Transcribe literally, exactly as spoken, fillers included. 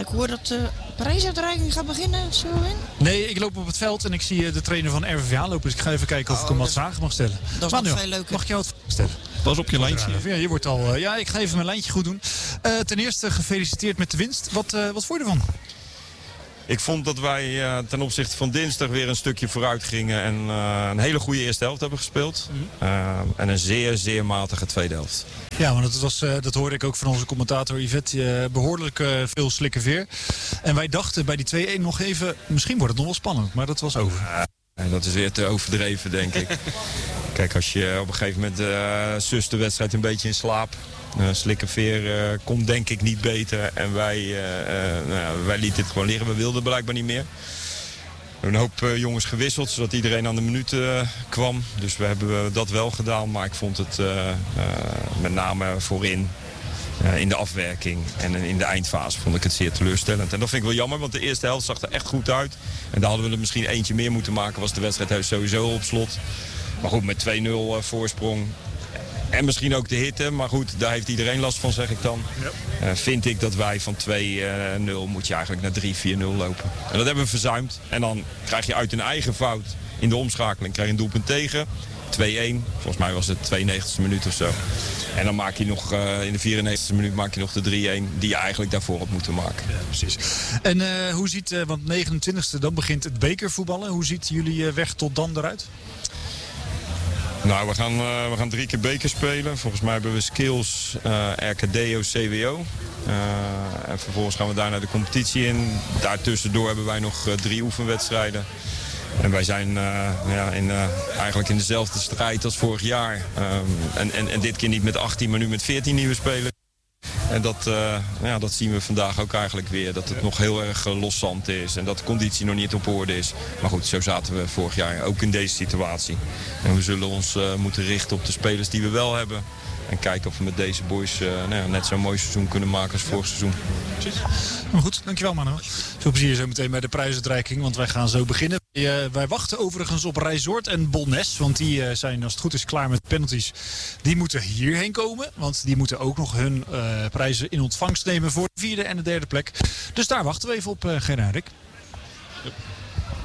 ik hoor dat de prijsuitreiking gaat beginnen, Sylvain. Nee, ik loop op het veld en ik zie de trainer van R V V lopen. Dus ik ga even kijken of Oh, ik hem wat dat- vragen mag stellen. Dat is Manuel, nog veel leuker. mag ik jou wat vragen stellen? Pas op je lijntje. Ja, je wordt al, uh, ja, ik ga even mijn lijntje goed doen. Uh, ten eerste gefeliciteerd met de winst. Wat, uh, wat vond je ervan? Ik vond dat wij uh, ten opzichte van dinsdag weer een stukje vooruit gingen. En uh, een hele goede eerste helft hebben gespeeld. Uh, en een zeer, zeer matige tweede helft. Ja, want het was, uh, dat hoorde ik ook van onze commentator Yvette. Uh, behoorlijk uh, veel slikken veer. En wij dachten bij die twee-een nog even, misschien wordt het nog wel spannend. Maar dat was over. Uh, en dat is weer te overdreven, denk ik. Kijk, als je op een gegeven moment uh, sust de wedstrijd een beetje in slaap. Uh, Slikkenveer uh, komt denk ik niet beter. En wij, uh, uh, nou, wij lieten het gewoon liggen. We wilden blijkbaar niet meer. We hebben een hoop uh, jongens gewisseld, zodat iedereen aan de minuut uh, kwam. Dus we hebben dat wel gedaan. Maar ik vond het uh, uh, met name voorin, uh, in de afwerking en in de eindfase, vond ik het zeer teleurstellend. En dat vind ik wel jammer, want de eerste helft zag er echt goed uit. En daar hadden we er misschien eentje meer moeten maken. Was de wedstrijd sowieso op slot. Maar goed, met twee nul uh, voorsprong. En misschien ook de hitte, maar goed, daar heeft iedereen last van, zeg ik dan. Ja. Uh, vind ik dat wij van twee nul moet je eigenlijk naar drie vier nul lopen. En dat hebben we verzuimd. En dan krijg je uit een eigen fout in de omschakeling krijg je een doelpunt tegen. twee-een, volgens mij was het de tweeënnegentigste minuut of zo. En dan maak je nog uh, in de vierennegentigste minuut maak je nog de drie-een die je eigenlijk daarvoor had moeten maken. Ja, precies. En uh, hoe ziet, uh, want negenentwintigste dan begint het bekervoetballen. Hoe ziet jullie uh, weg tot dan eruit? Nou, we gaan, uh, we gaan drie keer beker spelen. Volgens mij hebben we skills, uh, R K D O, C W O. Uh, en vervolgens gaan we daar naar de competitie in. Daartussendoor hebben wij nog uh, drie oefenwedstrijden. En wij zijn uh, ja, in, uh, eigenlijk in dezelfde strijd als vorig jaar. Um, en, en, en dit keer niet met achttien, maar nu met veertien nieuwe spelers. En dat, uh, ja, dat zien we vandaag ook eigenlijk weer. Dat het nog heel erg uh, loszand is en dat de conditie nog niet op orde is. Maar goed, zo zaten we vorig jaar ook in deze situatie. En we zullen ons uh, moeten richten op de spelers die we wel hebben. En kijken of we met deze boys uh, nou ja, net zo'n mooi seizoen kunnen maken als vorig seizoen. Precies. Maar goed, dankjewel Manuel. Veel plezier zo meteen bij de prijsuitreiking, want wij gaan zo beginnen. Uh, wij wachten overigens op Rijsoord en Bolnes, want die uh, zijn als het goed is klaar met penalties. Die moeten hierheen komen, want die moeten ook nog hun uh, prijzen in ontvangst nemen voor de vierde en de derde plek. Dus daar wachten we even op, uh, Gerard.